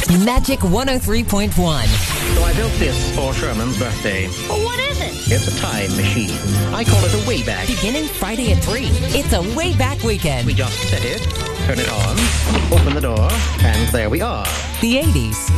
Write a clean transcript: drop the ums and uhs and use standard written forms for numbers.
Magic 103.1. So I built this for Sherman's birthday. Well, what is it? It's a time machine. I call it a Wayback. Beginning Friday at 3. It's a way back weekend. We just set it, turn it on, open the door, and there we are. The 80s.